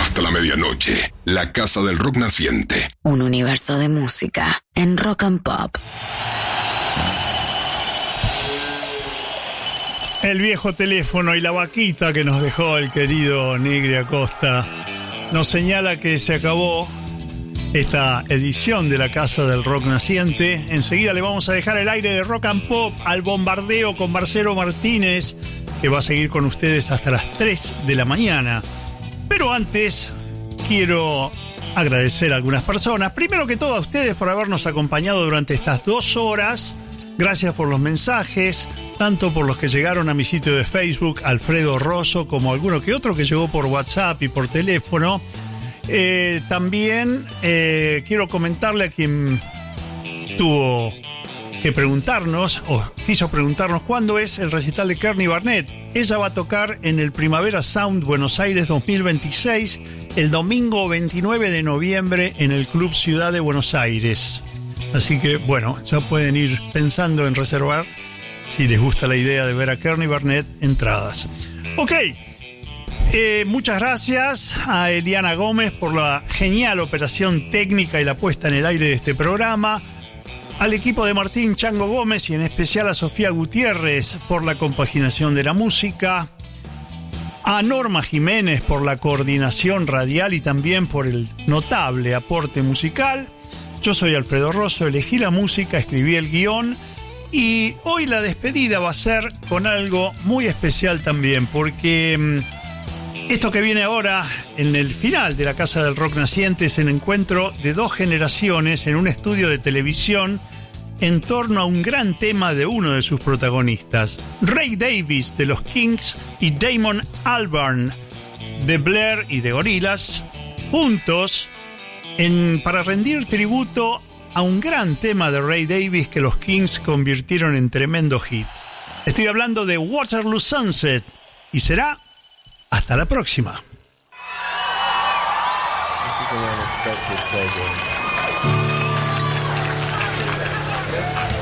Hasta la medianoche, la Casa del Rock Naciente. Un universo de música en Rock and Pop. El viejo teléfono y la vaquita que nos dejó el querido Negri Acosta nos señala que se acabó esta edición de la Casa del Rock Naciente. Enseguida le vamos a dejar el aire de Rock and Pop al bombardeo con Marcelo Martínez, que va a seguir con ustedes hasta las 3 de la mañana. Pero antes quiero agradecer a algunas personas. Primero que todo a ustedes por habernos acompañado durante estas 2 horas. Gracias por los mensajes, tanto por los que llegaron a mi sitio de Facebook, Alfredo Rosso, como alguno que otro que llegó por WhatsApp y por teléfono. También quiero comentarle a quien tuvo que preguntarnos, o quiso preguntarnos, cuándo es el recital de Kearney Barnett. Ella va a tocar en el Primavera Sound Buenos Aires 2026, el domingo 29 de noviembre en el Club Ciudad de Buenos Aires. Así que, bueno, ya pueden ir pensando en reservar, si les gusta la idea de ver a Kearney Barnett, entradas. Ok, muchas gracias a Eliana Gómez por la genial operación técnica y la puesta en el aire de este programa, al equipo de Martín Chango Gómez y en especial a Sofía Gutiérrez por la compaginación de la música, a Norma Jiménez por la coordinación radial y también por el notable aporte musical. Yo soy Alfredo Rosso, elegí la música, escribí el guión y hoy la despedida va a ser con algo muy especial también, porque esto que viene ahora en el final de la Casa del Rock Naciente es el encuentro de 2 generaciones en un estudio de televisión en torno a un gran tema de uno de sus protagonistas, Ray Davies de los Kings y Damon Albarn de Blair y de Gorillaz, juntos para rendir tributo a un gran tema de Ray Davies que los Kings convirtieron en tremendo hit. Estoy hablando de Waterloo Sunset y será hasta la próxima. This is an unexpected pleasure.